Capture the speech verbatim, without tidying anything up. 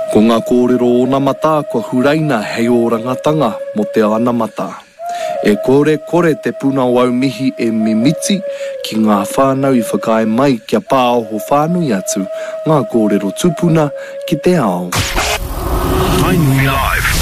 Ko ngā kōrero o nā mata, kua huraina hei o rangatanga mo te ana mata. E kore kore te puna o au mihi e mimiti ki ngā whānau i whakae mai kia pāoho whānui atu ngā kōrero tupuna ki te ao. Tainui Live.